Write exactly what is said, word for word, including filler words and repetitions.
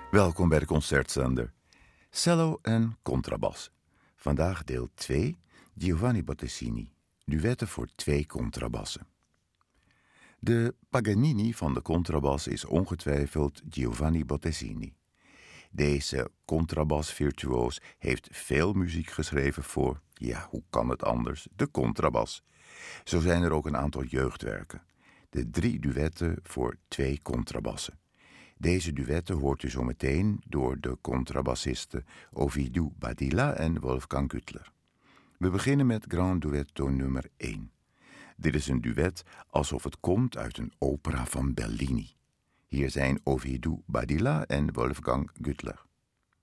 Welkom bij de Concertzender. Cello en contrabas. Vandaag deel twee, Giovanni Bottesini. Duetten voor twee contrabassen. De Paganini van de contrabas is ongetwijfeld Giovanni Bottesini. Deze contrabasvirtuoos heeft veel muziek geschreven voor, ja, hoe kan het anders, de contrabas. Zo zijn er ook een aantal jeugdwerken. De drie duetten voor twee contrabassen. Deze duetten hoort u zo meteen door de contrabassisten Ovidiu Badilla en Wolfgang Güttler. We beginnen met Grand Duetto nummer één. Dit is een duet alsof het komt uit een opera van Bellini. Hier zijn Ovidiu Badilla en Wolfgang Güttler.